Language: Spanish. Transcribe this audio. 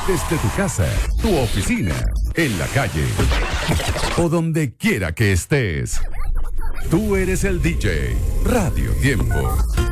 desde tu casa, tu oficina, en la calle o donde quiera que estés. Tú eres el DJ Radio Tiempo.